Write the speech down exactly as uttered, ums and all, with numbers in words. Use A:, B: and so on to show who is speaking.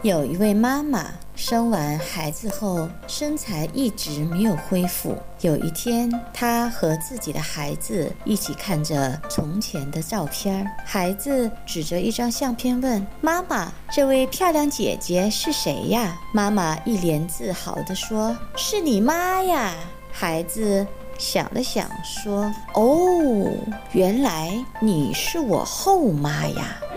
A: 有一位妈妈生完孩子后，身材一直没有恢复。有一天，她和自己的孩子一起看着从前的照片，孩子指着一张相片问妈妈：“这位漂亮姐姐是谁呀？”妈妈一脸自豪地说：“是你妈呀。”孩子想了想说：“哦，原来你是我后妈呀。”